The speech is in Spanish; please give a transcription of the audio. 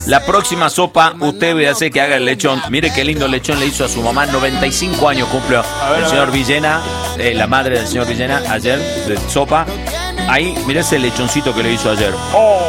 La próxima sopa, usted voy a hacer que haga el lechón. Mire qué lindo lechón le hizo a su mamá. 95 años cumplió el señor Villena, la madre del señor Villena, ayer, de sopa. Ahí, mire ese lechoncito que le hizo ayer. ¡Oh!